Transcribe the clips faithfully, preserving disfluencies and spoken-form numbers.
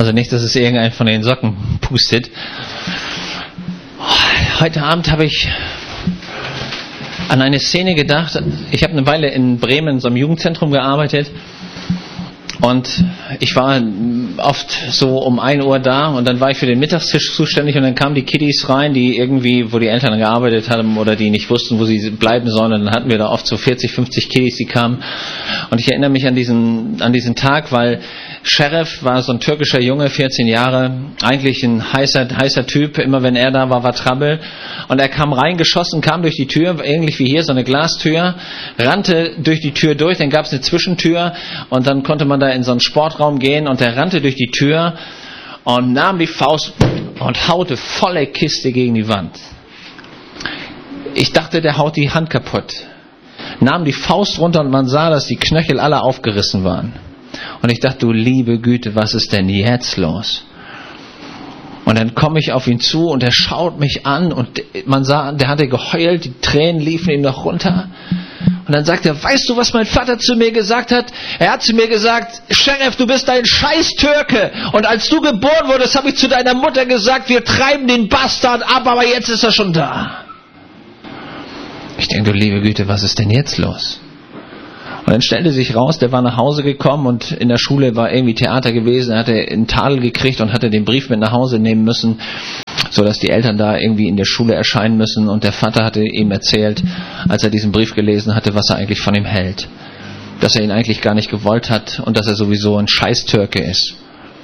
Also nicht, dass es irgendein von den Socken pustet. Heute Abend habe ich an eine Szene gedacht. Ich habe eine Weile in Bremen in so einem Jugendzentrum gearbeitet. Und ich war oft so um ein Uhr da und dann war ich für den Mittagstisch zuständig und dann kamen die Kiddies rein, die irgendwie, wo die Eltern gearbeitet haben oder die nicht wussten, wo sie bleiben sollen. Und dann hatten wir da oft so vierzig, fünfzig Kiddies, die kamen. Und ich erinnere mich an diesen, an diesen Tag, weil Sheriff war so ein türkischer Junge, vierzehn Jahre, eigentlich ein heißer, heißer Typ. Immer wenn er da war, war Trouble. Und er kam reingeschossen, kam durch die Tür, ähnlich wie hier, so eine Glastür, rannte durch die Tür durch, dann gab es eine Zwischentür und dann konnte man da in so einen Sportraum gehen und er rannte durch die Tür und nahm die Faust und haute volle Kiste gegen die Wand. Ich dachte, der haut die Hand kaputt. Nahm die Faust runter und man sah, dass die Knöchel alle aufgerissen waren. Und ich dachte, du liebe Güte, was ist denn jetzt los? Und dann komme ich auf ihn zu und er schaut mich an und man sah, der hatte geheult, die Tränen liefen ihm noch runter. Und dann sagt er, weißt du, was mein Vater zu mir gesagt hat? Er hat zu mir gesagt, Sheriff, du bist ein scheiß Türke. Und als du geboren wurdest, habe ich zu deiner Mutter gesagt, wir treiben den Bastard ab, aber jetzt ist er schon da. Ich denke, du liebe Güte, was ist denn jetzt los? Und dann stellte sich raus, der war nach Hause gekommen und in der Schule war irgendwie Theater gewesen. Er hatte einen Tadel gekriegt und hatte den Brief mit nach Hause nehmen müssen, sodass die Eltern da irgendwie in der Schule erscheinen müssen. Und der Vater hatte ihm erzählt, als er diesen Brief gelesen hatte, was er eigentlich von ihm hält. Dass er ihn eigentlich gar nicht gewollt hat und dass er sowieso ein Scheiß-Türke ist.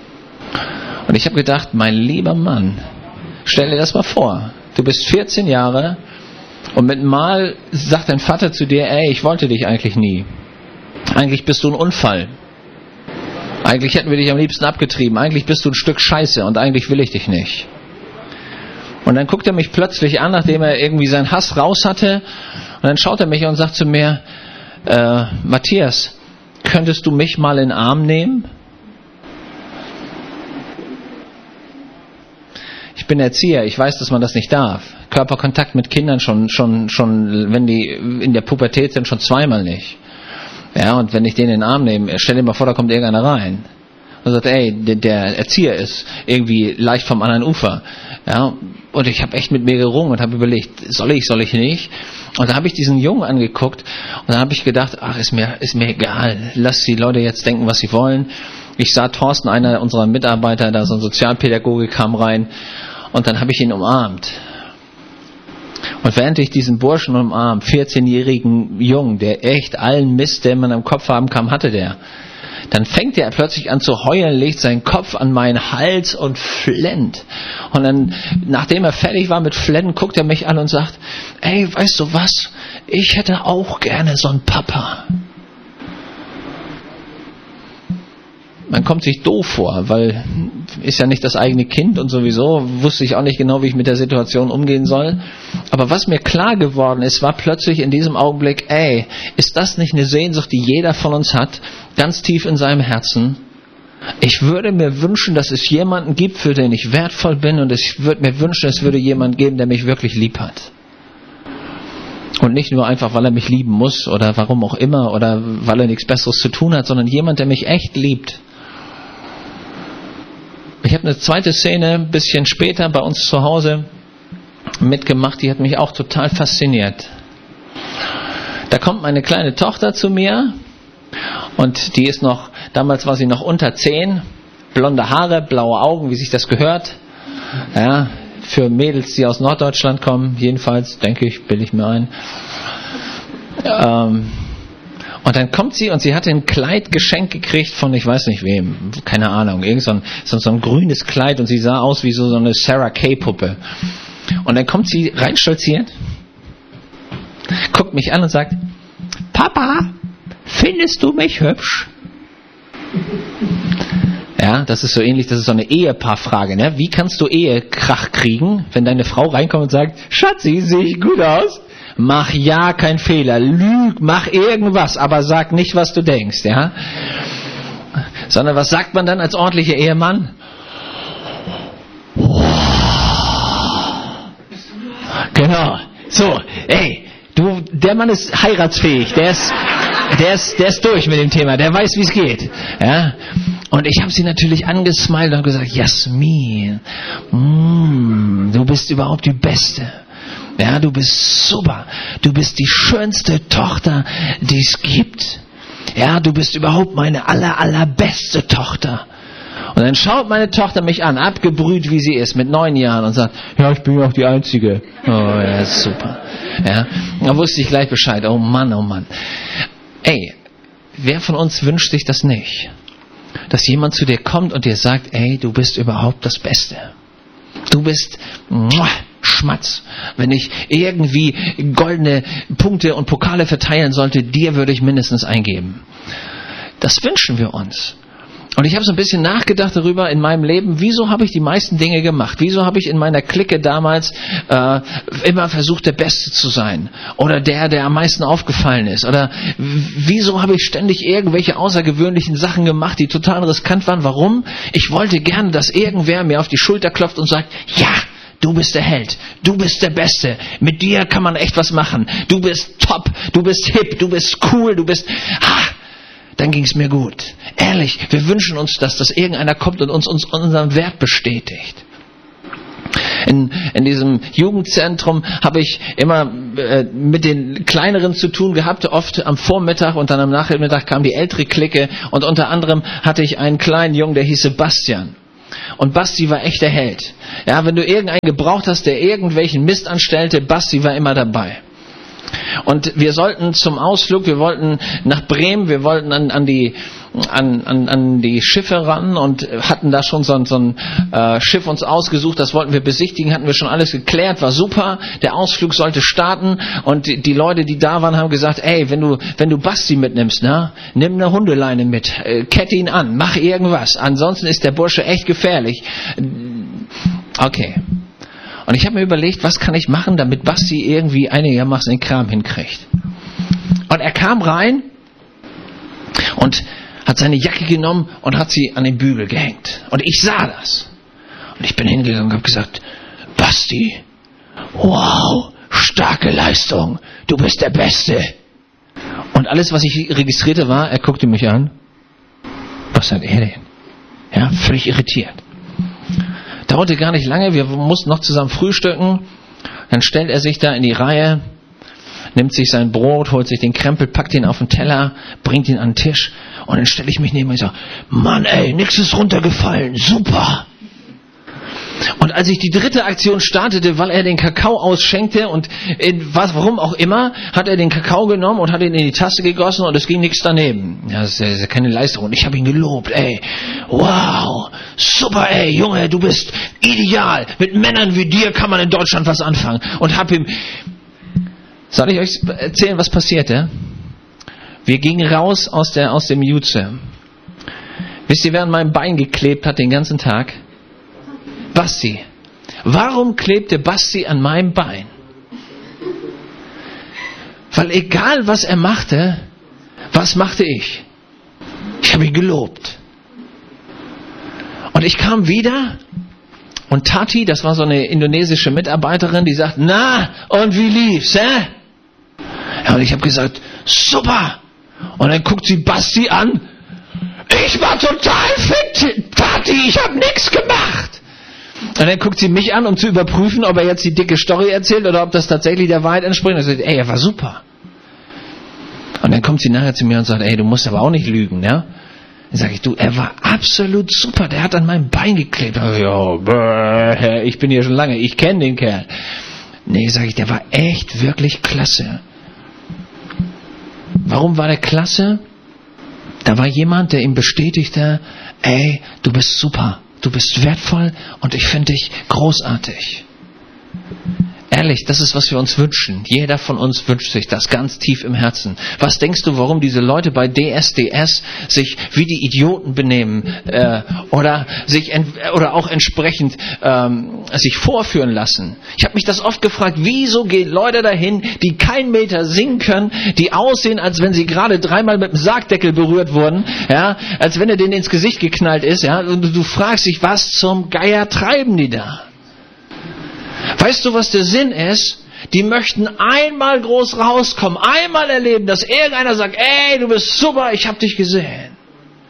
Und ich habe gedacht, mein lieber Mann, stell dir das mal vor. Du bist vierzehn Jahre und mit Mal sagt dein Vater zu dir, ey, ich wollte dich eigentlich nie. Eigentlich bist du ein Unfall. Eigentlich hätten wir dich am liebsten abgetrieben. Eigentlich bist du ein Stück Scheiße und eigentlich will ich dich nicht. Und dann guckt er mich plötzlich an, nachdem er irgendwie seinen Hass raus hatte. Und dann schaut er mich und sagt zu mir, äh, Matthias, könntest du mich mal in den Arm nehmen? Ich bin Erzieher, ich weiß, dass man das nicht darf. Körperkontakt mit Kindern schon, schon, schon, wenn die in der Pubertät sind, schon zweimal nicht. Ja, und wenn ich den in den Arm nehme, stell dir mal vor, da kommt irgendeiner rein und sagt, ey, der, der Erzieher ist irgendwie leicht vom anderen Ufer. Ja, und ich habe echt mit mir gerungen und habe überlegt, soll ich, soll ich nicht? Und da habe ich diesen Jungen angeguckt und dann habe ich gedacht, ach, ist mir, ist mir egal, lass die Leute jetzt denken, was sie wollen. Ich sah Thorsten, einer unserer Mitarbeiter, da so ein Sozialpädagoge kam rein und dann habe ich ihn umarmt. Und während ich diesen Burschen umarm, vierzehnjährigen Jungen, der echt allen Mist, den man im Kopf haben kann, hatte der, dann fängt er plötzlich an zu heulen, legt seinen Kopf an meinen Hals und flennt. Und dann, nachdem er fertig war mit Flennen, guckt er mich an und sagt, ey, weißt du was, ich hätte auch gerne so einen Papa. Man kommt sich doof vor, weil ist ja nicht das eigene Kind und sowieso wusste ich auch nicht genau, wie ich mit der Situation umgehen soll. Aber was mir klar geworden ist, war plötzlich in diesem Augenblick, ey, ist das nicht eine Sehnsucht, die jeder von uns hat, ganz tief in seinem Herzen? Ich würde mir wünschen, dass es jemanden gibt, für den ich wertvoll bin und ich würde mir wünschen, es würde jemanden geben, der mich wirklich lieb hat. Und nicht nur einfach, weil er mich lieben muss oder warum auch immer oder weil er nichts Besseres zu tun hat, sondern jemand, der mich echt liebt. Ich habe eine zweite Szene ein bisschen später bei uns zu Hause mitgemacht, die hat mich auch total fasziniert. Da kommt meine kleine Tochter zu mir und die ist noch, damals war sie noch unter zehn, blonde Haare, blaue Augen, wie sich das gehört. Ja, für Mädels, die aus Norddeutschland kommen, jedenfalls, denke ich, bilde ich mir ein. Ähm, Und dann kommt sie und sie hatte ein Kleid geschenkt gekriegt von ich weiß nicht wem, keine Ahnung, irgend so ein, so, so ein grünes Kleid und sie sah aus wie so, so eine Sarah Kay Puppe. Und dann kommt sie reinstolziert, guckt mich an und sagt, Papa, findest du mich hübsch? Ja, das ist so ähnlich, das ist so eine Ehepaarfrage, ne? Wie kannst du Ehekrach kriegen, wenn deine Frau reinkommt und sagt, Schatzi, sehe ich gut aus? Mach ja keinen Fehler, lüg, mach irgendwas, aber sag nicht, was du denkst, ja? Sondern was sagt man dann als ordentlicher Ehemann? Genau. So, ey, du, der Mann ist heiratsfähig, der ist, der ist, der ist durch mit dem Thema, der weiß, wie es geht, ja? Und ich habe sie natürlich angesmiled und gesagt, Jasmin, mm, du bist überhaupt die Beste. Ja, du bist super. Du bist die schönste Tochter, die es gibt. Ja, du bist überhaupt meine aller, allerbeste Tochter. Und dann schaut meine Tochter mich an, abgebrüht wie sie ist, mit neun Jahren und sagt, ja, ich bin ja auch die Einzige. Oh, ja, super. Ja, da wusste ich gleich Bescheid. Oh Mann, oh Mann. Ey, wer von uns wünscht sich das nicht? Dass jemand zu dir kommt und dir sagt, ey, du bist überhaupt das Beste. Du bist muah, Schmatz. Wenn ich irgendwie goldene Punkte und Pokale verteilen sollte, dir würde ich mindestens eingeben. Das wünschen wir uns. Und ich habe so ein bisschen nachgedacht darüber in meinem Leben, wieso habe ich die meisten Dinge gemacht? Wieso habe ich in meiner Clique damals äh, immer versucht, der Beste zu sein? Oder der, der am meisten aufgefallen ist? Oder wieso habe ich ständig irgendwelche außergewöhnlichen Sachen gemacht, die total riskant waren? Warum? Ich wollte gerne, dass irgendwer mir auf die Schulter klopft und sagt, ja, du bist der Held, du bist der Beste, mit dir kann man echt was machen, du bist top, du bist hip, du bist cool, du bist... Ha! Dann ging es mir gut. Ehrlich, wir wünschen uns das, dass irgendeiner kommt und uns, uns unseren Wert bestätigt. In, in diesem Jugendzentrum habe ich immer äh, mit den Kleineren zu tun gehabt, oft am Vormittag und dann am Nachmittag kam die ältere Clique und unter anderem hatte ich einen kleinen Jungen, der hieß Sebastian. Und Basti war echt der Held. Ja, wenn du irgendeinen gebraucht hast, der irgendwelchen Mist anstellte, Basti war immer dabei. Und wir sollten zum Ausflug, wir wollten nach Bremen, wir wollten an, an, die, an, an, an die Schiffe ran und hatten da schon so ein, so ein äh, Schiff uns ausgesucht, das wollten wir besichtigen, hatten wir schon alles geklärt, war super, der Ausflug sollte starten und die, die Leute, die da waren, haben gesagt, ey, wenn du, wenn du Basti mitnimmst, na, nimm eine Hundeleine mit, äh, kette ihn an, mach irgendwas, ansonsten ist der Bursche echt gefährlich. Okay. Und ich habe mir überlegt, was kann ich machen, damit Basti irgendwie einigermaßen den Kram hinkriegt. Und er kam rein und hat seine Jacke genommen und hat sie an den Bügel gehängt. Und ich sah das. Und ich bin hingegangen und habe gesagt, Basti, wow, starke Leistung, du bist der Beste. Und alles, was ich registrierte, war, er guckte mich an. Was hat er denn? Ja, völlig irritiert. Dauerte gar nicht lange, wir mussten noch zusammen frühstücken. Dann stellt er sich da in die Reihe, nimmt sich sein Brot, holt sich den Krempel, packt ihn auf den Teller, bringt ihn an den Tisch. Und dann stelle ich mich neben ihn und sage, Mann ey, nix ist runtergefallen, super. Und als ich die dritte Aktion startete, weil er den Kakao ausschenkte und in was, warum auch immer, hat er den Kakao genommen und hat ihn in die Tasse gegossen und es ging nichts daneben. Ja, das ist, das ist keine Leistung. Und ich habe ihn gelobt, ey, wow, super, ey, Junge, du bist ideal. Mit Männern wie dir kann man in Deutschland was anfangen. Und hab ihm, soll ich euch erzählen, was passierte? Wir gingen raus aus der, aus dem Jutze. Wisst ihr, wer an meinem Bein geklebt hat den ganzen Tag? Basti. Warum klebte Basti an meinem Bein? Weil egal was er machte, was machte ich? Ich habe ihn gelobt. Und ich kam wieder und Tati, das war so eine indonesische Mitarbeiterin, die sagt, na, und wie lief's, hä? Ja, und ich habe gesagt, super. Und dann guckt sie Basti an. Ich war total fit, Tati, ich habe nichts gemacht. Und dann guckt sie mich an, um zu überprüfen, ob er jetzt die dicke Story erzählt oder ob das tatsächlich der Wahrheit entspricht. Und sagt, ey, er war super. Und dann kommt sie nachher zu mir und sagt, ey, du musst aber auch nicht lügen, ja? Dann sage ich, du, er war absolut super, der hat an meinem Bein geklebt. Ja, ich bin hier schon lange, ich kenne den Kerl. Nee, sage ich, der war echt wirklich klasse. Warum war der klasse? Da war jemand, der ihm bestätigte, ey, du bist super. Du bist wertvoll und ich finde dich großartig. Ehrlich, das ist, was wir uns wünschen. Jeder von uns wünscht sich das ganz tief im Herzen. Was denkst du, warum diese Leute bei D S D S sich wie die Idioten benehmen äh, oder sich ent- oder auch entsprechend ähm, sich vorführen lassen? Ich habe mich das oft gefragt, wieso gehen Leute dahin, die keinen Meter singen können, die aussehen, als wenn sie gerade dreimal mit dem Sargdeckel berührt wurden, ja, als wenn er denen ins Gesicht geknallt ist, ja, und du fragst dich, was zum Geier treiben die da? Weißt du, was der Sinn ist? Die möchten einmal groß rauskommen, einmal erleben, dass irgendeiner sagt, ey, du bist super, ich hab dich gesehen.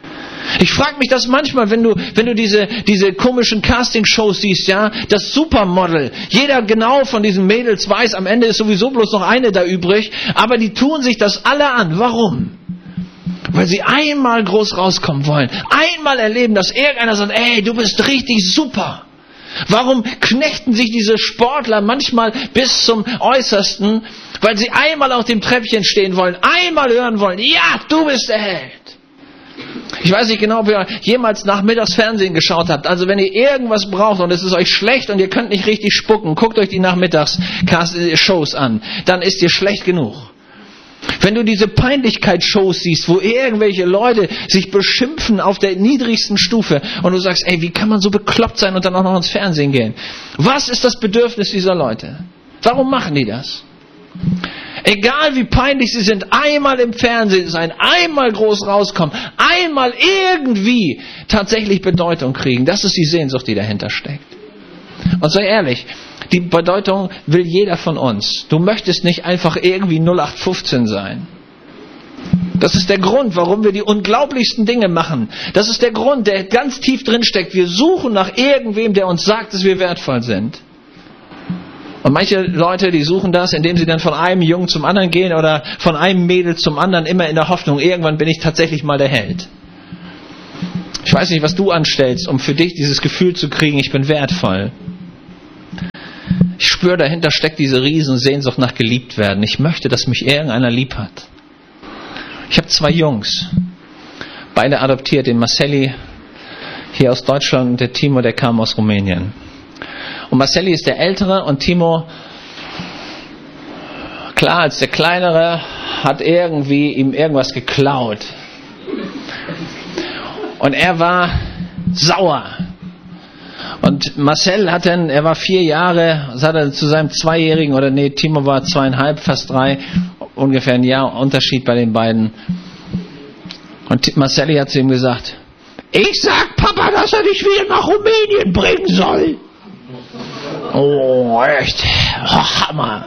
Ich frage mich das manchmal, wenn du, wenn du diese, diese komischen Castingshows siehst, ja, das Supermodel. Jeder genau von diesen Mädels weiß, am Ende ist sowieso bloß noch eine da übrig, aber die tun sich das alle an. Warum? Weil sie einmal groß rauskommen wollen. Einmal erleben, dass irgendeiner sagt, ey, du bist richtig super. Warum knechten sich diese Sportler manchmal bis zum Äußersten? Weil sie einmal auf dem Treppchen stehen wollen, einmal hören wollen, ja, du bist der Held. Ich weiß nicht genau, ob ihr jemals nachmittags Fernsehen geschaut habt. Also wenn ihr irgendwas braucht und es ist euch schlecht und ihr könnt nicht richtig spucken, guckt euch die Nachmittags-Shows an. Dann ist ihr schlecht genug. Wenn du diese Peinlichkeitsshows siehst, wo irgendwelche Leute sich beschimpfen auf der niedrigsten Stufe und du sagst, ey, wie kann man so bekloppt sein und dann auch noch ins Fernsehen gehen? Was ist das Bedürfnis dieser Leute? Warum machen die das? Egal wie peinlich sie sind, einmal im Fernsehen sein, einmal groß rauskommen, einmal irgendwie tatsächlich Bedeutung kriegen. Das ist die Sehnsucht, die dahinter steckt. Und sei ehrlich, die Bedeutung will jeder von uns. Du möchtest nicht einfach irgendwie null acht fünfzehn sein. Das ist der Grund, warum wir die unglaublichsten Dinge machen. Das ist der Grund, der ganz tief drin steckt. Wir suchen nach irgendwem, der uns sagt, dass wir wertvoll sind. Und manche Leute, die suchen das, indem sie dann von einem Jungen zum anderen gehen oder von einem Mädel zum anderen, immer in der Hoffnung, irgendwann bin ich tatsächlich mal der Held. Ich weiß nicht, was du anstellst, um für dich dieses Gefühl zu kriegen, ich bin wertvoll. Ich spüre, dahinter steckt diese Riesensehnsucht nach geliebt werden. Ich möchte, dass mich irgendeiner lieb hat. Ich habe zwei Jungs, beide adoptiert, den Marcelli hier aus Deutschland und der Timo, der kam aus Rumänien. Und Marcelli ist der Ältere und Timo, klar als der Kleinere, hat irgendwie ihm irgendwas geklaut. Und er war sauer. Und Marcel hat dann, er war vier Jahre, das hat er zu seinem Zweijährigen, oder nee, Timo war zweieinhalb, fast drei, ungefähr ein Jahr Unterschied bei den beiden. Und Marcelli hat zu ihm gesagt, ich sag Papa, dass er dich wieder nach Rumänien bringen soll. Oh, echt? Oh, Hammer.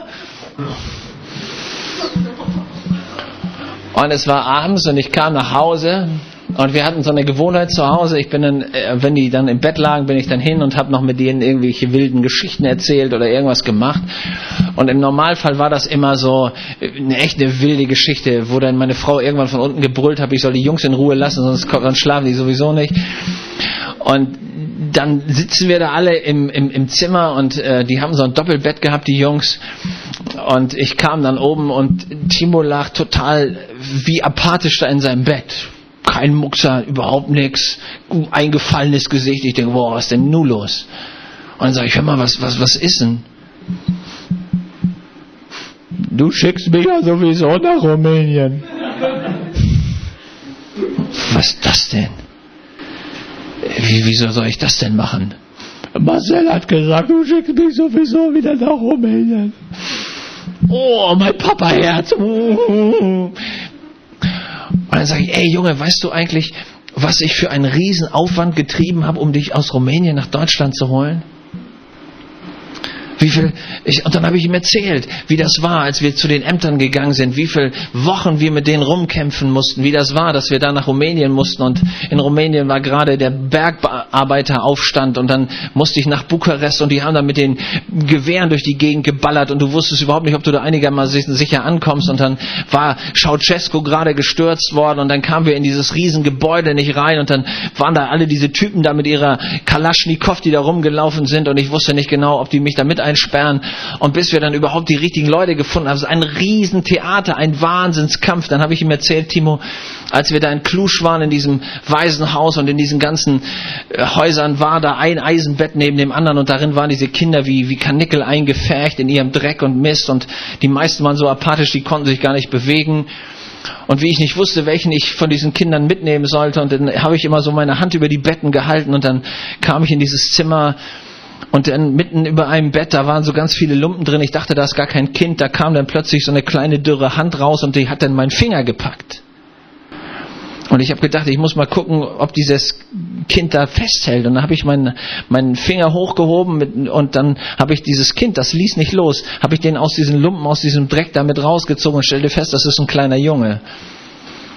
Und es war abends und ich kam nach Hause und wir hatten so eine Gewohnheit zu Hause. Ich bin dann, wenn die dann im Bett lagen, bin ich dann hin und habe noch mit denen irgendwelche wilden Geschichten erzählt oder irgendwas gemacht. Und im Normalfall war das immer so eine echte wilde Geschichte, wo dann meine Frau irgendwann von unten gebrüllt hat, ich soll die Jungs in Ruhe lassen, sonst, sonst schlafen die sowieso nicht. Und dann sitzen wir da alle im, im, im Zimmer und äh, die haben so ein Doppelbett gehabt, die Jungs. Und ich kam dann oben und Timo lag total wie apathisch da in seinem Bett. Kein Muckser, überhaupt nichts, eingefallenes Gesicht. Ich denke, boah, was ist denn nun los? Und dann sage ich, hör mal, was, was, was ist denn? Du schickst mich ja sowieso nach Rumänien. Was ist das denn? Wie, wieso soll ich das denn machen? Marcel hat gesagt, du schickst mich sowieso wieder nach Rumänien. Oh, mein Papa-Herz. Und dann sage ich, ey Junge, weißt du eigentlich, was ich für einen riesen Aufwand getrieben habe, um dich aus Rumänien nach Deutschland zu holen? Wie viel, ich, und dann habe ich ihm erzählt, wie das war, als wir zu den Ämtern gegangen sind, wie viele Wochen wir mit denen rumkämpfen mussten, wie das war, dass wir da nach Rumänien mussten und in Rumänien war gerade der Bergarbeiteraufstand und dann musste ich nach Bukarest und die haben dann mit den Gewehren durch die Gegend geballert und du wusstest überhaupt nicht, ob du da einigermaßen sicher ankommst und dann war Ceausescu gerade gestürzt worden und dann kamen wir in dieses riesen Gebäude nicht rein und dann waren da alle diese Typen da mit ihrer Kalaschnikow, die da rumgelaufen sind und ich wusste nicht genau, ob die mich da mit einsperren und bis wir dann überhaupt die richtigen Leute gefunden haben. Es ist ein Riesentheater, ein Wahnsinnskampf. Dann habe ich ihm erzählt, Timo, als wir da in Cluj waren, in diesem Waisenhaus und in diesen ganzen äh, Häusern war da ein Eisenbett neben dem anderen und darin waren diese Kinder wie, wie Karnickel eingepfercht in ihrem Dreck und Mist und die meisten waren so apathisch, die konnten sich gar nicht bewegen. Und wie ich nicht wusste, welchen ich von diesen Kindern mitnehmen sollte und dann habe ich immer so meine Hand über die Betten gehalten und dann kam ich in dieses Zimmer. Und dann mitten über einem Bett, da waren so ganz viele Lumpen drin. Ich dachte, da ist gar kein Kind. Da kam dann plötzlich so eine kleine dürre Hand raus und die hat dann meinen Finger gepackt. Und ich habe gedacht, ich muss mal gucken, ob dieses Kind da festhält. Und dann habe ich meinen, meinen Finger hochgehoben mit, und dann habe ich dieses Kind, das ließ nicht los, habe ich den aus diesen Lumpen, aus diesem Dreck damit rausgezogen und stellte fest, das ist ein kleiner Junge.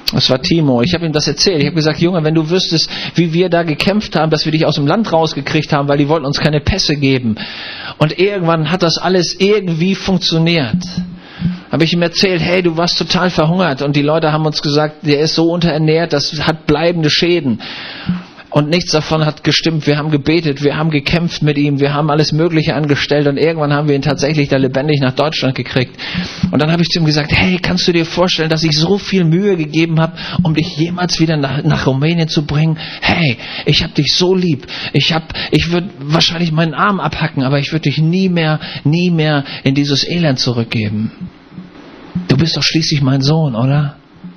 Das war Timo. Ich habe ihm das erzählt. Ich habe gesagt, Junge, wenn du wüsstest, wie wir da gekämpft haben, dass wir dich aus dem Land rausgekriegt haben, weil die wollten uns keine Pässe geben. Und irgendwann hat das alles irgendwie funktioniert. Habe ich ihm erzählt, hey, du warst total verhungert. Und die Leute haben uns gesagt, der ist so unterernährt, das hat bleibende Schäden. Und nichts davon hat gestimmt. Wir haben gebetet, wir haben gekämpft mit ihm, wir haben alles Mögliche angestellt und irgendwann haben wir ihn tatsächlich da lebendig nach Deutschland gekriegt. Und dann habe ich zu ihm gesagt, hey, kannst du dir vorstellen, dass ich so viel Mühe gegeben habe, um dich jemals wieder nach, nach Rumänien zu bringen? Hey, ich habe dich so lieb. Ich hab, ich würde wahrscheinlich meinen Arm abhacken, aber ich würde dich nie mehr, nie mehr in dieses Elend zurückgeben. Du bist doch schließlich mein Sohn, oder?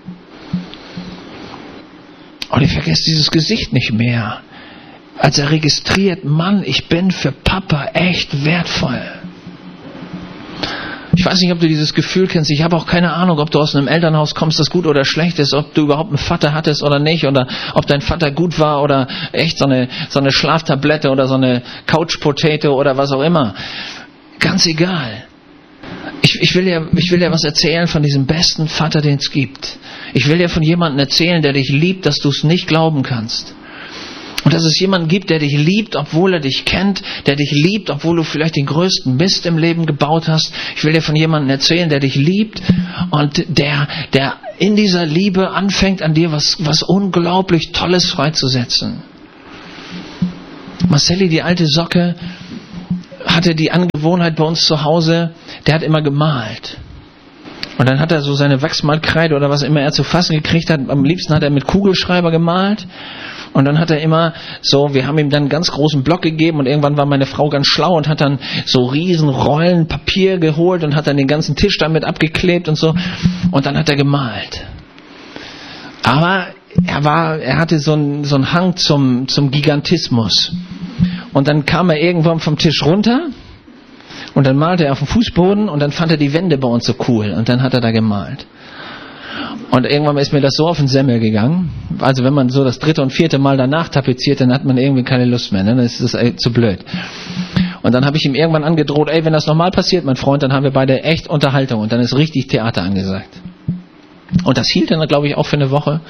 Und ich vergesse dieses Gesicht nicht mehr. Als er registriert, Mann, ich bin für Papa echt wertvoll. Ich weiß nicht, ob du dieses Gefühl kennst. Ich habe auch keine Ahnung, ob du aus einem Elternhaus kommst, das gut oder schlecht ist, ob du überhaupt einen Vater hattest oder nicht, oder ob dein Vater gut war oder echt so eine, so eine Schlaftablette oder so eine Couch Potato oder was auch immer. Ganz egal. Ich, ich, will dir, ich will dir was erzählen von diesem besten Vater, den es gibt. Ich will dir von jemandem erzählen, der dich liebt, dass du es nicht glauben kannst. Und dass es jemanden gibt, der dich liebt, obwohl er dich kennt, der dich liebt, obwohl du vielleicht den größten Mist im Leben gebaut hast. Ich will dir von jemandem erzählen, der dich liebt und der, der in dieser Liebe anfängt, an dir was, was unglaublich Tolles freizusetzen. Marcelli, die alte Socke, hatte die Angewohnheit bei uns zu Hause, der hat immer gemalt. Und dann hat er so seine Wachsmalkreide oder was immer er zu fassen gekriegt hat, am liebsten hat er mit Kugelschreiber gemalt. Und dann hat er immer so, wir haben ihm dann einen ganz großen Block gegeben und irgendwann war meine Frau ganz schlau und hat dann so riesen Rollen Papier geholt und hat dann den ganzen Tisch damit abgeklebt und so. Und dann hat er gemalt. Aber er war, er hatte so einen, so einen Hang zum, zum Gigantismus. Und dann kam er irgendwann vom Tisch runter und dann malte er auf dem Fußboden und dann fand er die Wände bei uns so cool und dann hat er da gemalt. Und irgendwann ist mir das so auf den Semmel gegangen. Also wenn man so das dritte und vierte Mal danach tapeziert, dann hat man irgendwie keine Lust mehr. Ne? Dann ist das zu blöd. Und dann habe ich ihm irgendwann angedroht, ey, wenn das nochmal passiert, mein Freund, dann haben wir beide echt Unterhaltung. Und dann ist richtig Theater angesagt. Und das hielt dann, glaube ich, auch für eine Woche.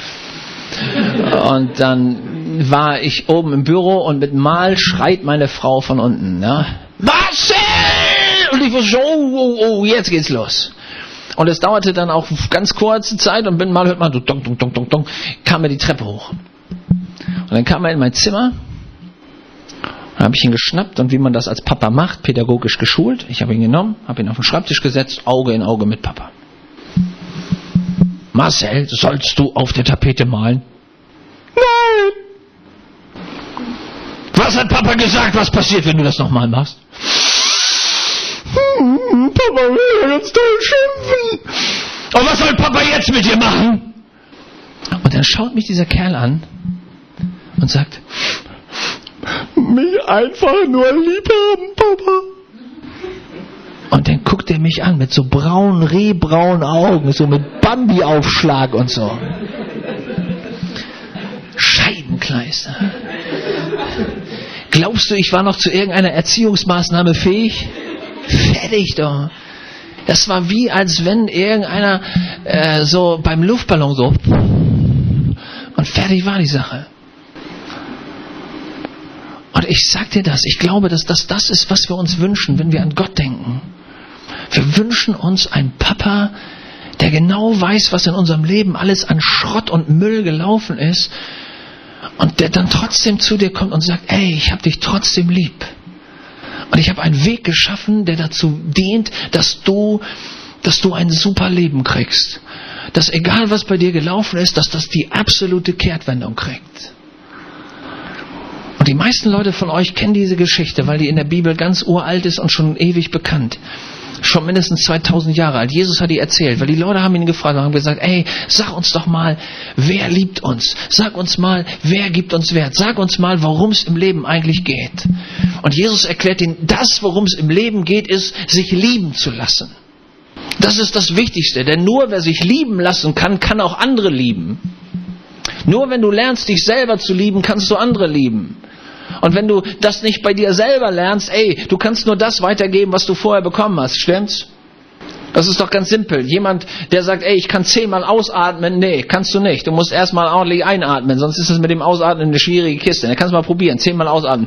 Und dann war ich oben im Büro und mit Mal schreit meine Frau von unten. Ja? Marcel! Und ich war so, oh, oh, oh, jetzt geht's los. Und es dauerte dann auch ganz kurze Zeit und bin mal, hört man so, dong, dong, dong, dong, dong, kam er die Treppe hoch. Und dann kam er in mein Zimmer, dann habe ich ihn geschnappt und wie man das als Papa macht, pädagogisch geschult, ich habe ihn genommen, habe ihn auf den Schreibtisch gesetzt, Auge in Auge mit Papa. Marcel, sollst du auf der Tapete malen? Nein! Was hat Papa gesagt, was passiert, wenn du das nochmal machst? Hm, Papa will ganz toll schimpfen. Und was soll Papa jetzt mit dir machen? Und dann schaut mich dieser Kerl an und sagt, mich einfach nur lieb haben, Papa. Und dann guckt er mich an mit so braunen, rehbraunen Augen, so mit Bambi-Aufschlag und so. Scheibenkleister. Glaubst du, ich war noch zu irgendeiner Erziehungsmaßnahme fähig? Fertig doch. Das war wie, als wenn irgendeiner äh, so beim Luftballon so und fertig war die Sache. Und ich sag dir das, ich glaube, dass das das ist, was wir uns wünschen, wenn wir an Gott denken. Wir wünschen uns einen Papa, der genau weiß, was in unserem Leben alles an Schrott und Müll gelaufen ist und der dann trotzdem zu dir kommt und sagt, ey, ich hab dich trotzdem lieb. Und ich habe einen Weg geschaffen, der dazu dient, dass du, dass du ein super Leben kriegst. Dass egal was bei dir gelaufen ist, dass das die absolute Kehrtwendung kriegt. Und die meisten Leute von euch kennen diese Geschichte, weil die in der Bibel ganz uralt ist und schon ewig bekannt. Schon mindestens zweitausend Jahre alt. Jesus hat die erzählt, weil die Leute haben ihn gefragt und haben gesagt, ey, sag uns doch mal, wer liebt uns? Sag uns mal, wer gibt uns Wert? Sag uns mal, worum es im Leben eigentlich geht. Und Jesus erklärt ihnen, das, worum es im Leben geht, ist, sich lieben zu lassen. Das ist das Wichtigste, denn nur wer sich lieben lassen kann, kann auch andere lieben. Nur wenn du lernst, dich selber zu lieben, kannst du andere lieben. Und wenn du das nicht bei dir selber lernst, ey, du kannst nur das weitergeben, was du vorher bekommen hast, stimmt's? Das ist doch ganz simpel. Jemand, der sagt, ey, ich kann zehnmal ausatmen. Nee, kannst du nicht. Du musst erstmal ordentlich einatmen, sonst ist es mit dem Ausatmen eine schwierige Kiste. Dann kannst du mal probieren, zehnmal ausatmen.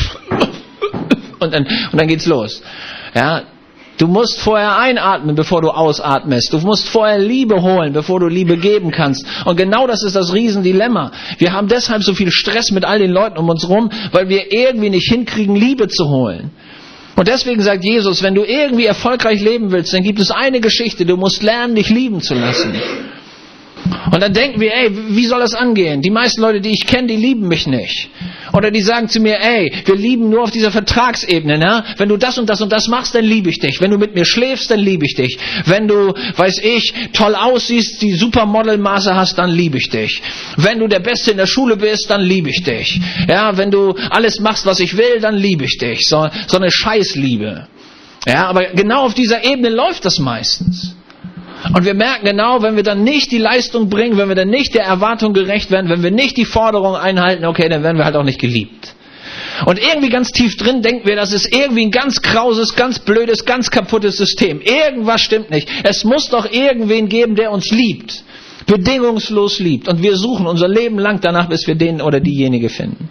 Und dann, und dann geht's los. Ja, du musst vorher einatmen, bevor du ausatmest. Du musst vorher Liebe holen, bevor du Liebe geben kannst. Und genau das ist das Riesendilemma. Wir haben deshalb so viel Stress mit all den Leuten um uns rum, weil wir irgendwie nicht hinkriegen, Liebe zu holen. Und deswegen sagt Jesus, wenn du irgendwie erfolgreich leben willst, dann gibt es eine Geschichte, du musst lernen, dich lieben zu lassen. Und dann denken wir, ey, wie soll das angehen? Die meisten Leute, die ich kenne, die lieben mich nicht. Oder die sagen zu mir, ey, wir lieben nur auf dieser Vertragsebene. Ne? Wenn du das und das und das machst, dann liebe ich dich. Wenn du mit mir schläfst, dann liebe ich dich. Wenn du, weiß ich, toll aussiehst, die Supermodelmaße hast, dann liebe ich dich. Wenn du der Beste in der Schule bist, dann liebe ich dich. Ja, wenn du alles machst, was ich will, dann liebe ich dich. So, so eine Scheißliebe. Ja, aber genau auf dieser Ebene läuft das meistens. Und wir merken genau, wenn wir dann nicht die Leistung bringen, wenn wir dann nicht der Erwartung gerecht werden, wenn wir nicht die Forderung einhalten, okay, dann werden wir halt auch nicht geliebt. Und irgendwie ganz tief drin denken wir, das ist irgendwie ein ganz krauses, ganz blödes, ganz kaputtes System. Irgendwas stimmt nicht. Es muss doch irgendwen geben, der uns liebt. Bedingungslos liebt. Und wir suchen unser Leben lang danach, bis wir den oder diejenige finden.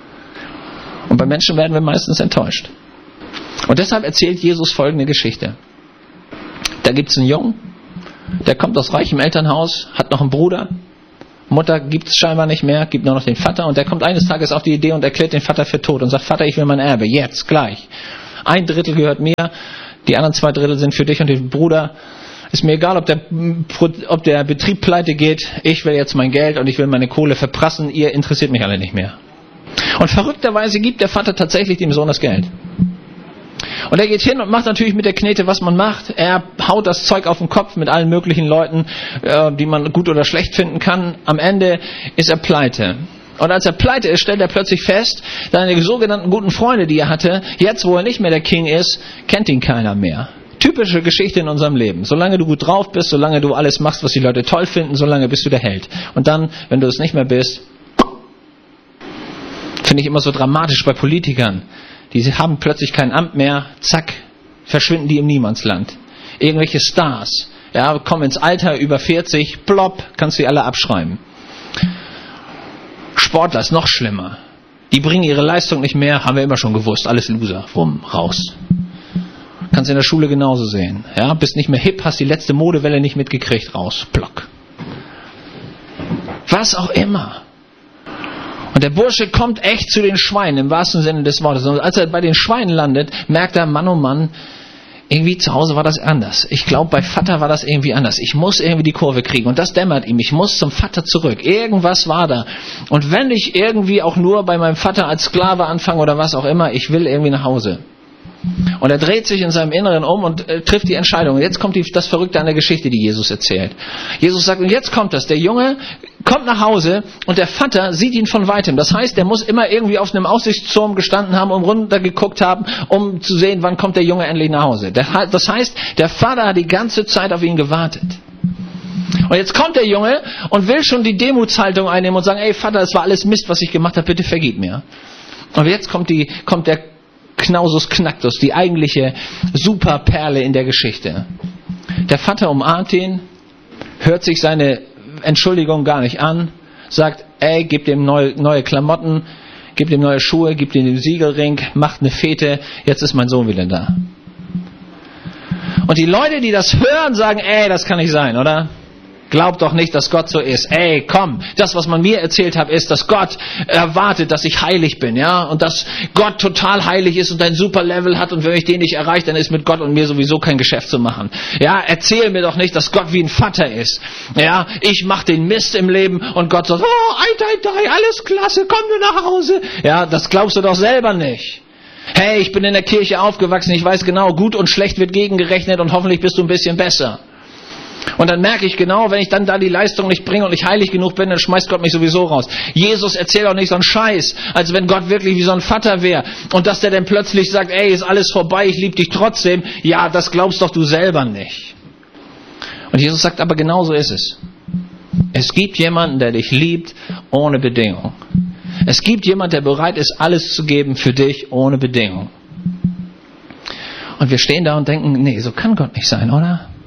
Und bei Menschen werden wir meistens enttäuscht. Und deshalb erzählt Jesus folgende Geschichte. Da gibt es einen Jungen, der kommt aus reichem Elternhaus, hat noch einen Bruder. Mutter gibt es scheinbar nicht mehr, gibt nur noch den Vater. Und der kommt eines Tages auf die Idee und erklärt den Vater für tot und sagt, Vater, ich will mein Erbe, jetzt, gleich. Ein Drittel gehört mir, die anderen zwei Drittel sind für dich und den Bruder. Ist mir egal, ob der, ob der Betrieb pleite geht. Ich will jetzt mein Geld und ich will meine Kohle verprassen. Ihr interessiert mich alle nicht mehr. Und verrückterweise gibt der Vater tatsächlich dem Sohn das Geld. Und er geht hin und macht natürlich mit der Knete, was man macht. Er haut das Zeug auf den Kopf mit allen möglichen Leuten, äh, die man gut oder schlecht finden kann. Am Ende ist er pleite. Und als er pleite ist, stellt er plötzlich fest, seine sogenannten guten Freunde, die er hatte, jetzt wo er nicht mehr der King ist, kennt ihn keiner mehr. Typische Geschichte in unserem Leben. Solange du gut drauf bist, solange du alles machst, was die Leute toll finden, solange bist du der Held. Und dann, wenn du es nicht mehr bist, finde ich immer so dramatisch bei Politikern. Die haben plötzlich kein Amt mehr, zack, verschwinden die im Niemandsland. Irgendwelche Stars, ja, kommen ins Alter über vierzig, plopp, kannst du die alle abschreiben. Sportler ist noch schlimmer. Die bringen ihre Leistung nicht mehr, haben wir immer schon gewusst, alles Loser, rum, raus. Kannst du in der Schule genauso sehen. Ja, bist nicht mehr hip, hast die letzte Modewelle nicht mitgekriegt, raus, plock. Was auch immer. Und der Bursche kommt echt zu den Schweinen, im wahrsten Sinne des Wortes. Und als er bei den Schweinen landet, merkt er, Mann, oh Mann, irgendwie zu Hause war das anders. Ich glaube, bei Vater war das irgendwie anders. Ich muss irgendwie die Kurve kriegen. Und das dämmert ihm. Ich muss zum Vater zurück. Irgendwas war da. Und wenn ich irgendwie auch nur bei meinem Vater als Sklave anfange oder was auch immer, ich will irgendwie nach Hause. Und er dreht sich in seinem Inneren um und äh, trifft die Entscheidung. Und jetzt kommt die, das Verrückte an der Geschichte, die Jesus erzählt. Jesus sagt, und jetzt kommt das. Der Junge kommt nach Hause und der Vater sieht ihn von Weitem. Das heißt, er muss immer irgendwie auf einem Aussichtsturm gestanden haben und runtergeguckt haben, um zu sehen, wann kommt der Junge endlich nach Hause. Das heißt, der Vater hat die ganze Zeit auf ihn gewartet. Und jetzt kommt der Junge und will schon die Demutshaltung einnehmen und sagen, ey Vater, es war alles Mist, was ich gemacht habe, bitte vergib mir. Und jetzt kommt, die, kommt der Knausus Knacktus, die eigentliche Superperle in der Geschichte. Der Vater umarmt ihn, hört sich seine Entschuldigung gar nicht an, sagt, ey, gib dem neue, neue Klamotten, gib dem neue Schuhe, gib dem den Siegelring, macht eine Fete, jetzt ist mein Sohn wieder da. Und die Leute, die das hören, sagen, ey, das kann nicht sein, oder? Glaubt doch nicht, dass Gott so ist. Ey, komm, das, was man mir erzählt hat, ist, dass Gott erwartet, dass ich heilig bin, ja, und dass Gott total heilig ist und ein super Level hat und wenn ich den nicht erreiche, dann ist mit Gott und mir sowieso kein Geschäft zu machen. Ja, erzähl mir doch nicht, dass Gott wie ein Vater ist. Ja, ich mache den Mist im Leben und Gott sagt, oh, ei, ei, ei, alles klasse, komm nur nach Hause. Ja, das glaubst du doch selber nicht. Hey, ich bin in der Kirche aufgewachsen, ich weiß genau, gut und schlecht wird gegengerechnet und hoffentlich bist du ein bisschen besser. Und dann merke ich genau, wenn ich dann da die Leistung nicht bringe und nicht heilig genug bin, dann schmeißt Gott mich sowieso raus. Jesus erzählt auch nicht so einen Scheiß, als wenn Gott wirklich wie so ein Vater wäre. Und dass der dann plötzlich sagt, ey, ist alles vorbei, ich liebe dich trotzdem. Ja, das glaubst doch du selber nicht. Und Jesus sagt, aber genau so ist es. Es gibt jemanden, der dich liebt, ohne Bedingung. Es gibt jemanden, der bereit ist, alles zu geben für dich, ohne Bedingung. Und wir stehen da und denken, nee, so kann Gott nicht sein, oder?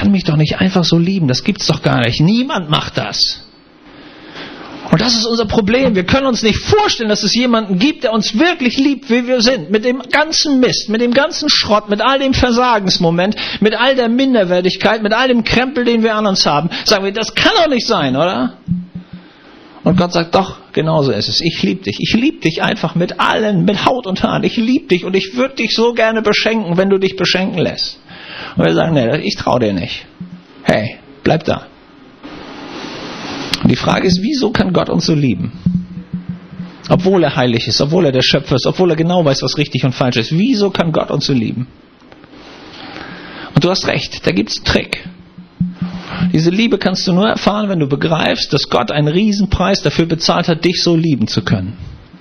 kann mich doch nicht einfach so lieben, das gibt's doch gar nicht. Niemand macht das. Und das ist unser Problem. Wir können uns nicht vorstellen, dass es jemanden gibt, der uns wirklich liebt, wie wir sind. Mit dem ganzen Mist, mit dem ganzen Schrott, mit all dem Versagensmoment, mit all der Minderwertigkeit, mit all dem Krempel, den wir an uns haben. Sagen wir, das kann doch nicht sein, oder? Und Gott sagt, doch, genauso ist es. Ich liebe dich. Ich liebe dich einfach mit allen, mit Haut und Haaren. Ich liebe dich und ich würde dich so gerne beschenken, wenn du dich beschenken lässt. Und wir sagen, nee, ich traue dir nicht. Hey, bleib da. Und die Frage ist, wieso kann Gott uns so lieben? Obwohl er heilig ist, obwohl er der Schöpfer ist, obwohl er genau weiß, was richtig und falsch ist. Wieso kann Gott uns so lieben? Und du hast recht, da gibt es einen Trick. Diese Liebe kannst du nur erfahren, wenn du begreifst, dass Gott einen Riesenpreis dafür bezahlt hat, dich so lieben zu können.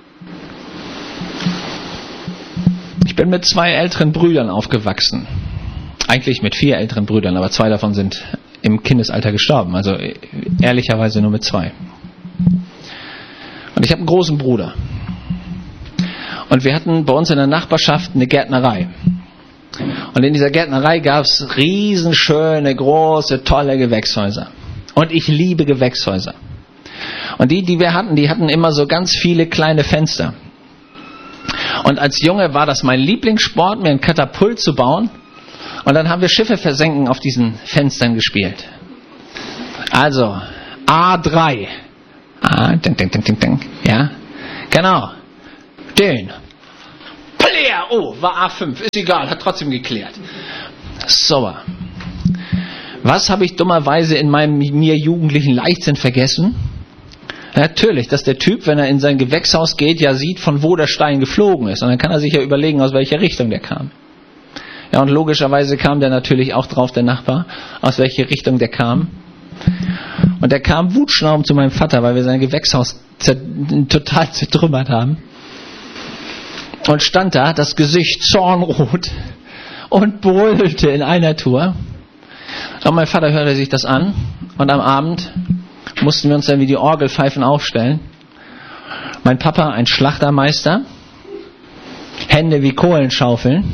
Ich bin mit zwei älteren Brüdern aufgewachsen. Eigentlich mit vier älteren Brüdern, aber zwei davon sind im Kindesalter gestorben, also ehrlicherweise nur mit zwei. Und ich habe einen großen Bruder. Und wir hatten bei uns in der Nachbarschaft eine Gärtnerei. Und in dieser Gärtnerei gab es riesenschöne, große, tolle Gewächshäuser. Und ich liebe Gewächshäuser. Und die, die wir hatten, die hatten immer so ganz viele kleine Fenster. Und als Junge war das mein Lieblingssport, mir ein Katapult zu bauen. Und dann haben wir Schiffe versenken auf diesen Fenstern gespielt. Also, A drei. Ah, ding, ding, ding, ding, ding. Ja, genau. Den. Player. Oh, war A fünf. Ist egal, hat trotzdem geklärt. So. Was habe ich dummerweise in meinem mir jugendlichen Leichtsinn vergessen? Natürlich, dass der Typ, wenn er in sein Gewächshaus geht, ja sieht, von wo der Stein geflogen ist. Und dann kann er sich ja überlegen, aus welcher Richtung der kam. Ja, und logischerweise kam der natürlich auch drauf, der Nachbar, aus welcher Richtung der kam. Und der kam wutschnaubend zu meinem Vater, weil wir sein Gewächshaus zer- total zertrümmert haben. Und stand da, das Gesicht zornrot und brüllte in einer Tour. Und mein Vater hörte sich das an. Und am Abend mussten wir uns dann wie die Orgelpfeifen aufstellen. Mein Papa, ein Schlachtermeister, Hände wie Kohlenschaufeln,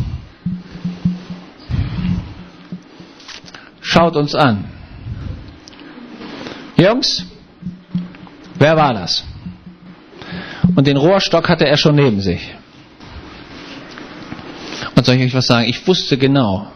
schaut uns an. Jungs, wer war das? Und den Rohrstock hatte er schon neben sich. Und soll ich euch was sagen? Ich wusste genau.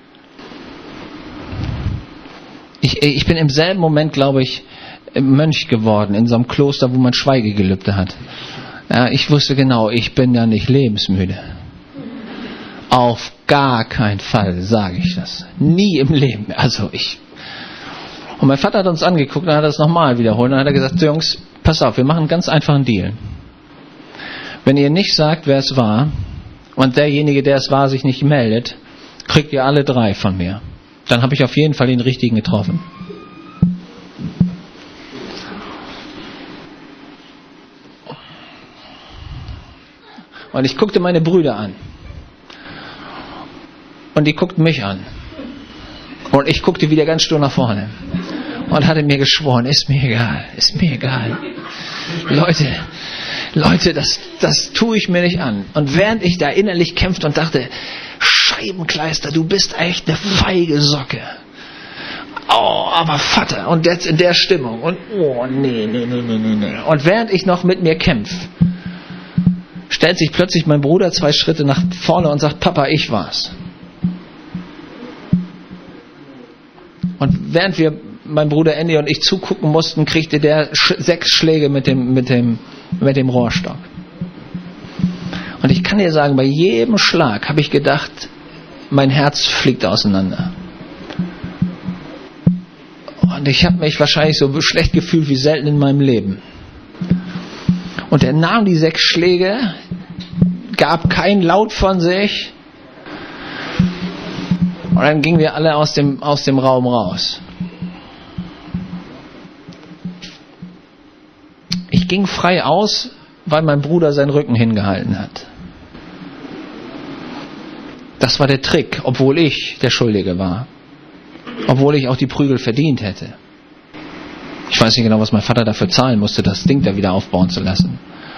Ich, ich bin im selben Moment, glaube ich, Mönch geworden in so einem Kloster, wo man Schweigegelübde hat. Ja, ich wusste genau, ich bin ja nicht lebensmüde. Auf gar keinen Fall sage ich das. Nie im Leben. Also ich. Und mein Vater hat uns angeguckt und hat das nochmal wiederholt. Und dann hat er gesagt, Jungs, pass auf, wir machen einen ganz einfachen Deal. Wenn ihr nicht sagt, wer es war, und derjenige, der es war, sich nicht meldet, kriegt ihr alle drei von mir. Dann habe ich auf jeden Fall den richtigen getroffen. Und ich guckte meine Brüder an. Und die guckten mich an. Und ich guckte wieder ganz stur nach vorne. Und hatte mir geschworen, ist mir egal, ist mir egal. Leute, Leute, das, das tue ich mir nicht an. Und während ich da innerlich kämpfte und dachte, Scheibenkleister, du bist echt eine feige Socke. Oh, aber Vater, und jetzt in der Stimmung. Und oh, nee, nee, nee, nee, nee, nee. Und während ich noch mit mir kämpfe, stellt sich plötzlich mein Bruder zwei Schritte nach vorne und sagt, Papa, ich war's. Und während wir, mein Bruder Andy und ich zugucken mussten, kriegte der sch- sechs Schläge mit dem, mit dem, mit dem Rohrstock. Und ich kann dir sagen, bei jedem Schlag habe ich gedacht, mein Herz fliegt auseinander. Und ich habe mich wahrscheinlich so schlecht gefühlt wie selten in meinem Leben. Und er nahm die sechs Schläge, gab keinen Laut von sich. Und dann gingen wir alle aus dem, aus dem Raum raus. Ich ging frei aus, weil mein Bruder seinen Rücken hingehalten hat. Das war der Trick, obwohl ich der Schuldige war. Obwohl ich auch die Prügel verdient hätte. Ich weiß nicht genau, was mein Vater dafür zahlen musste, das Ding da wieder aufbauen zu lassen.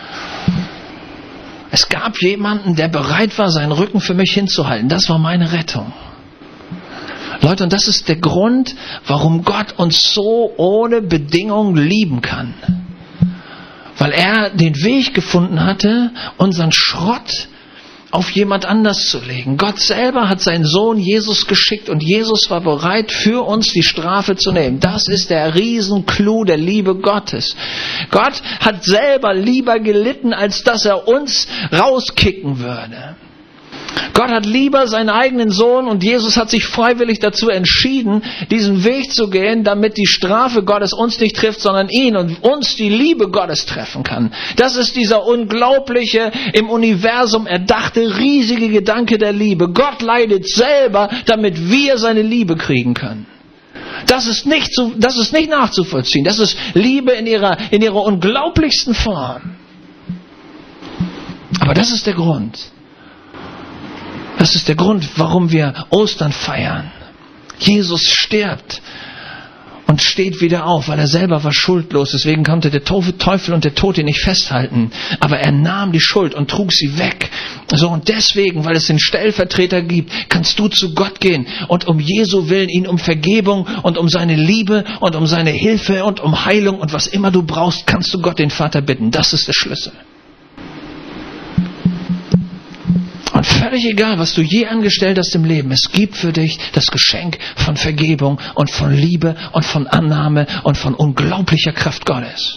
Es gab jemanden, der bereit war, seinen Rücken für mich hinzuhalten. Das war meine Rettung. Leute, und das ist der Grund, warum Gott uns so ohne Bedingung lieben kann. Weil er den Weg gefunden hatte, unseren Schrott auf jemand anders zu legen. Gott selber hat seinen Sohn Jesus geschickt und Jesus war bereit, für uns die Strafe zu nehmen. Das ist der Riesenclou der Liebe Gottes. Gott hat selber lieber gelitten, als dass er uns rauskicken würde. Gott hat lieber seinen eigenen Sohn und Jesus hat sich freiwillig dazu entschieden, diesen Weg zu gehen, damit die Strafe Gottes uns nicht trifft, sondern ihn und uns die Liebe Gottes treffen kann. Das ist dieser unglaubliche, im Universum erdachte, riesige Gedanke der Liebe. Gott leidet selber, damit wir seine Liebe kriegen können. Das ist nicht, zu, das ist nicht nachzuvollziehen. Das ist Liebe in ihrer, in ihrer unglaublichsten Form. Aber das ist der Grund. Das ist der Grund, warum wir Ostern feiern. Jesus stirbt und steht wieder auf, weil er selber war schuldlos. Deswegen konnte der Teufel und der Tod ihn nicht festhalten. Aber er nahm die Schuld und trug sie weg. So, und deswegen, weil es den Stellvertreter gibt, kannst du zu Gott gehen und um Jesu Willen ihn um Vergebung und um seine Liebe und um seine Hilfe und um Heilung und was immer du brauchst, kannst du Gott, den Vater, bitten. Das ist der Schlüssel. Und völlig egal, was du je angestellt hast im Leben, es gibt für dich das Geschenk von Vergebung und von Liebe und von Annahme und von unglaublicher Kraft Gottes.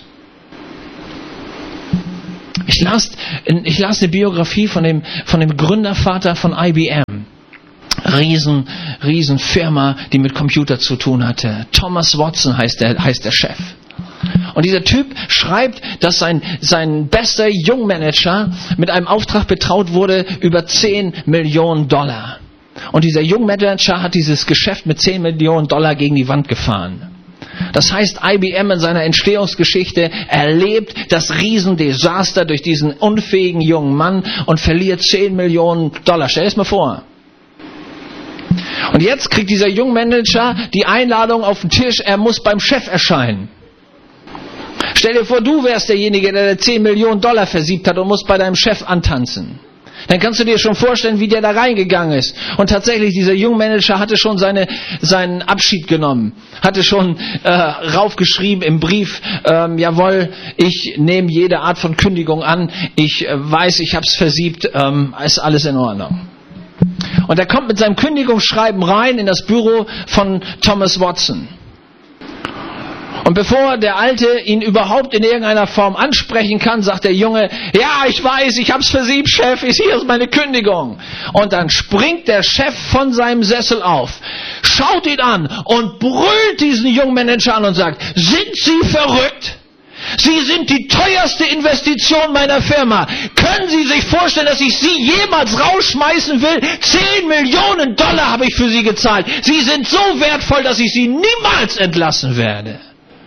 Ich las, ich las eine Biografie von dem, von dem Gründervater von I B M. Riesen, riesen Firma, die mit Computer zu tun hatte. Thomas Watson heißt der, heißt der Chef. Und dieser Typ schreibt, dass sein, sein bester Jungmanager mit einem Auftrag betraut wurde über zehn Millionen Dollar. Und dieser Jungmanager hat dieses Geschäft mit zehn Millionen Dollar gegen die Wand gefahren. Das heißt, I B M in seiner Entstehungsgeschichte erlebt das Riesendesaster durch diesen unfähigen jungen Mann und verliert zehn Millionen Dollar. Stell dir das mal vor. Und jetzt kriegt dieser Jungmanager die Einladung auf den Tisch, er muss beim Chef erscheinen. Stell dir vor, du wärst derjenige, der zehn Millionen Dollar versiebt hat und musst bei deinem Chef antanzen. Dann kannst du dir schon vorstellen, wie der da reingegangen ist. Und tatsächlich, dieser Jungmanager hatte schon seine, seinen Abschied genommen. Hatte schon äh, raufgeschrieben im Brief, ähm, jawohl, ich nehme jede Art von Kündigung an. Ich äh, weiß, ich habe es versiebt, ähm, ist alles in Ordnung. Und er kommt mit seinem Kündigungsschreiben rein in das Büro von Thomas Watson. Und bevor der Alte ihn überhaupt in irgendeiner Form ansprechen kann, sagt der Junge, ja, ich weiß, ich hab's versiebt, Chef, hier ist meine Kündigung. Und dann springt der Chef von seinem Sessel auf, schaut ihn an und brüllt diesen jungen Manager an und sagt, sind Sie verrückt? Sie sind die teuerste Investition meiner Firma. Können Sie sich vorstellen, dass ich Sie jemals rausschmeißen will? Zehn Millionen Dollar habe ich für Sie gezahlt. Sie sind so wertvoll, dass ich Sie niemals entlassen werde.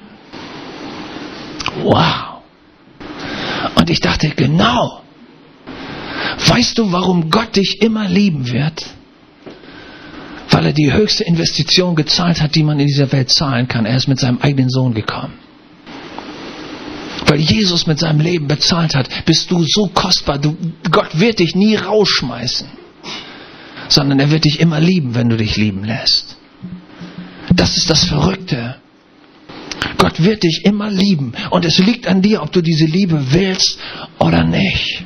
Wow. Und ich dachte, genau. Weißt du, warum Gott dich immer lieben wird? Weil er die höchste Investition gezahlt hat, die man in dieser Welt zahlen kann. Er ist mit seinem eigenen Sohn gekommen. Weil Jesus mit seinem Leben bezahlt hat, bist du so kostbar. Du, Gott wird dich nie rausschmeißen. Sondern er wird dich immer lieben, wenn du dich lieben lässt. Das ist das Verrückte. Gott wird dich immer lieben. Und es liegt an dir, ob du diese Liebe willst oder nicht.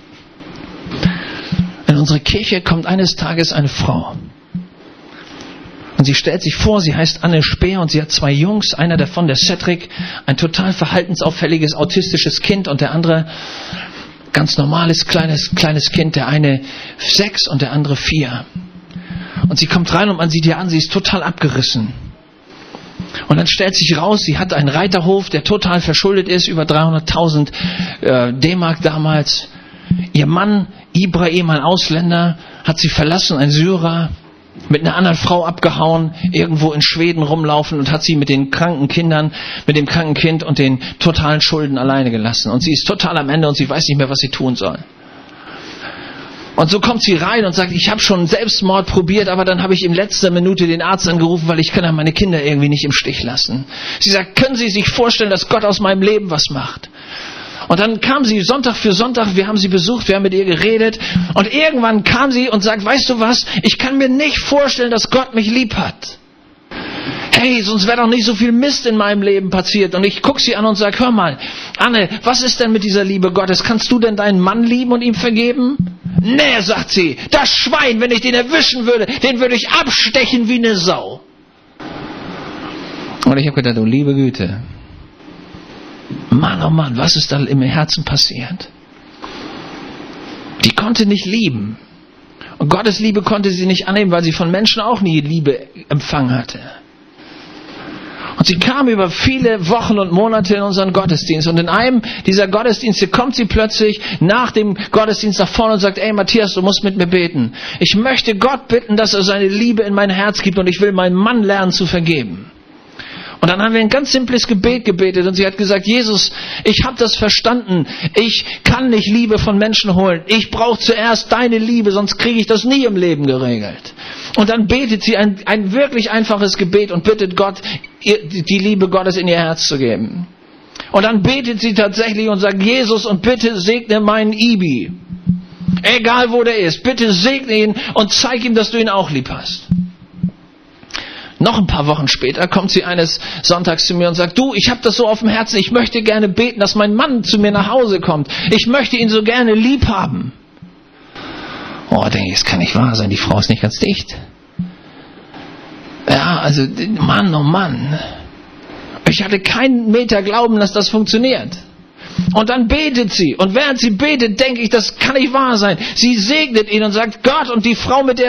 In unsere Kirche kommt eines Tages eine Frau. Und sie stellt sich vor, sie heißt Anne Speer und sie hat zwei Jungs. Einer davon, der Cedric, ein total verhaltensauffälliges, autistisches Kind. Und der andere, ganz normales, kleines, kleines Kind. Der eine sechs und der andere vier. Und sie kommt rein und man sieht ihr an, sie ist total abgerissen. Und dann stellt sich raus, sie hat einen Reiterhof, der total verschuldet ist, über dreihunderttausend äh, D-Mark damals. Ihr Mann, Ibrahim, ein Ausländer, hat sie verlassen, ein Syrer, mit einer anderen Frau abgehauen, irgendwo in Schweden rumlaufen und hat sie mit den kranken Kindern, mit dem kranken Kind und den totalen Schulden alleine gelassen. Und sie ist total am Ende und sie weiß nicht mehr, was sie tun soll. Und so kommt sie rein und sagt, ich habe schon Selbstmord probiert, aber dann habe ich in letzter Minute den Arzt angerufen, weil ich kann ja meine Kinder irgendwie nicht im Stich lassen. Sie sagt, können Sie sich vorstellen, dass Gott aus meinem Leben was macht? Und dann kam sie Sonntag für Sonntag, wir haben sie besucht, wir haben mit ihr geredet. Und irgendwann kam sie und sagt, weißt du was, ich kann mir nicht vorstellen, dass Gott mich lieb hat. Hey, sonst wäre doch nicht so viel Mist in meinem Leben passiert. Und ich gucke sie an und sage, hör mal, Anne, was ist denn mit dieser Liebe Gottes? Kannst du denn deinen Mann lieben und ihm vergeben? Nee, sagt sie, das Schwein, wenn ich den erwischen würde, den würde ich abstechen wie eine Sau. Und ich habe gedacht, oh liebe Güte, Mann, oh Mann, was ist da im Herzen passiert? Die konnte nicht lieben. Und Gottes Liebe konnte sie nicht annehmen, weil sie von Menschen auch nie Liebe empfangen hatte. Und sie kam über viele Wochen und Monate in unseren Gottesdienst. Und in einem dieser Gottesdienste kommt sie plötzlich nach dem Gottesdienst nach vorne und sagt, ey Matthias, du musst mit mir beten. Ich möchte Gott bitten, dass er seine Liebe in mein Herz gibt und ich will meinem Mann lernen zu vergeben. Und dann haben wir ein ganz simples Gebet gebetet und sie hat gesagt, Jesus, ich habe das verstanden. Ich kann nicht Liebe von Menschen holen. Ich brauche zuerst deine Liebe, sonst kriege ich das nie im Leben geregelt. Und dann betet sie ein, ein wirklich einfaches Gebet und bittet Gott, ihr, die Liebe Gottes in ihr Herz zu geben. Und dann betet sie tatsächlich und sagt, Jesus, und bitte segne meinen Ibi. Egal wo der ist, bitte segne ihn und zeig ihm, dass du ihn auch lieb hast. Noch ein paar Wochen später kommt sie eines Sonntags zu mir und sagt, du, ich habe das so auf dem Herzen, ich möchte gerne beten, dass mein Mann zu mir nach Hause kommt. Ich möchte ihn so gerne lieb haben. Oh, denke ich, das kann nicht wahr sein, die Frau ist nicht ganz dicht. Ja, also, Mann, oh Mann. Ich hatte keinen Meter Glauben, dass das funktioniert. Und dann betet sie. Und während sie betet, denke ich, das kann nicht wahr sein. Sie segnet ihn und sagt, Gott, und die Frau, mit der